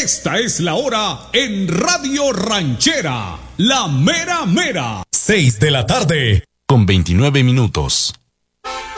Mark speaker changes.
Speaker 1: Esta es la hora en Radio Ranchera, la mera mera.
Speaker 2: 6 de la tarde, con 29 minutos.